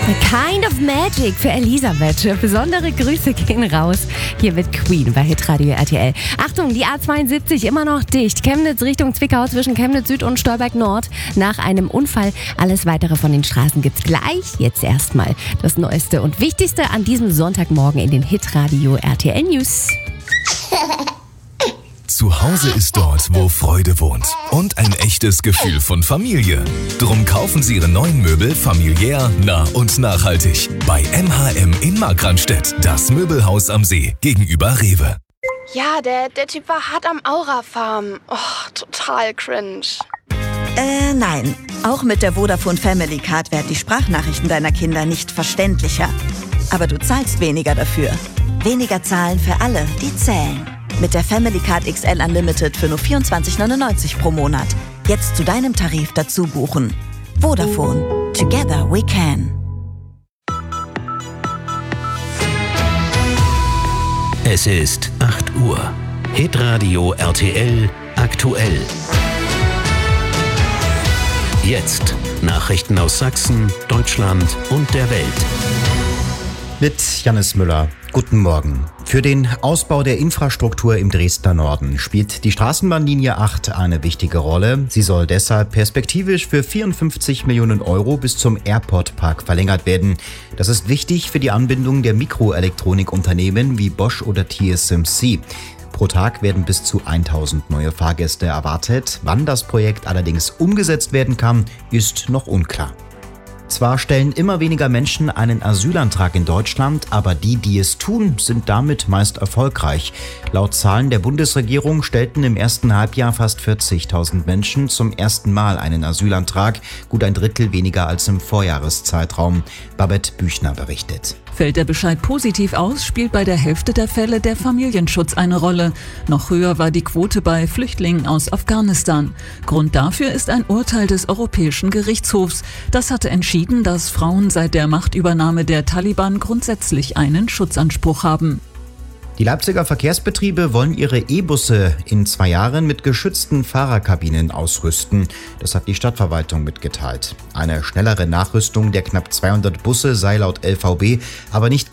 Kind of Magic für Elisabeth. Besondere Grüße gehen raus. Hier wird Queen bei Hitradio RTL. Achtung, die A72 immer noch dicht. Chemnitz Richtung Zwickau zwischen Chemnitz Süd und Stolberg Nord. Nach einem Unfall. Alles weitere von den Straßen gibt's gleich. Jetzt erstmal das Neueste und Wichtigste an diesem Sonntagmorgen in den Hitradio RTL News. Zu Hause ist dort, wo Freude wohnt. Und ein echtes Gefühl von Familie. Drum kaufen Sie Ihre neuen Möbel familiär, nah und nachhaltig. Bei MHM in Markranstädt. Das Möbelhaus am See gegenüber Rewe. Ja, der Typ war hart am Aura-Farm. Oh, total cringe. Nein. Auch mit der Vodafone Family Card werden die Sprachnachrichten deiner Kinder nicht verständlicher. Aber du zahlst weniger dafür. Weniger zahlen für alle, die zählen. Mit der Family Card XL Unlimited für nur 24,99 pro Monat. Jetzt zu deinem Tarif dazu buchen. Vodafone. Together we can. Es ist 8 Uhr. Hitradio RTL aktuell. Jetzt Nachrichten aus Sachsen, Deutschland und der Welt. Mit Jannis Müller. Guten Morgen. Für den Ausbau der Infrastruktur im Dresdner Norden spielt die Straßenbahnlinie 8 eine wichtige Rolle. Sie soll deshalb perspektivisch für 54 Millionen Euro bis zum Airport-Park verlängert werden. Das ist wichtig für die Anbindung der Mikroelektronikunternehmen wie Bosch oder TSMC. Pro Tag werden bis zu 1000 neue Fahrgäste erwartet. Wann das Projekt allerdings umgesetzt werden kann, ist noch unklar. Zwar stellen immer weniger Menschen einen Asylantrag in Deutschland, aber die es tun, sind damit meist erfolgreich. Laut Zahlen der Bundesregierung stellten im ersten Halbjahr fast 40.000 Menschen zum ersten Mal einen Asylantrag, gut ein Drittel weniger als im Vorjahreszeitraum. Babette Büchner berichtet. Fällt der Bescheid positiv aus, spielt bei der Hälfte der Fälle der Familienschutz eine Rolle. Noch höher war die Quote bei Flüchtlingen aus Afghanistan. Grund dafür ist ein Urteil des Europäischen Gerichtshofs. Das hatte entschieden, dass Frauen seit der Machtübernahme der Taliban grundsätzlich einen Schutzanspruch haben. Die Leipziger Verkehrsbetriebe wollen ihre E-Busse in 2 Jahren mit geschützten Fahrerkabinen ausrüsten. Das hat die Stadtverwaltung mitgeteilt. Eine schnellere Nachrüstung der knapp 200 Busse sei laut LVB aber nicht